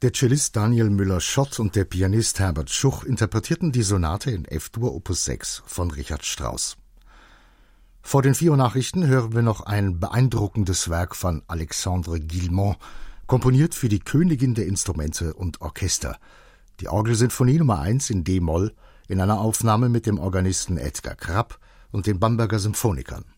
Der Cellist Daniel Müller-Schott und der Pianist Herbert Schuch interpretierten die Sonate in F-Dur Opus 6 von Richard Strauss. Vor den 4 Uhr Nachrichten hören wir noch ein beeindruckendes Werk von Alexandre Guilmant, komponiert für die Königin der Instrumente und Orchester. Die Orgelsinfonie Nummer 1 in D-Moll in einer Aufnahme mit dem Organisten Edgar Krapp und den Bamberger Symphonikern.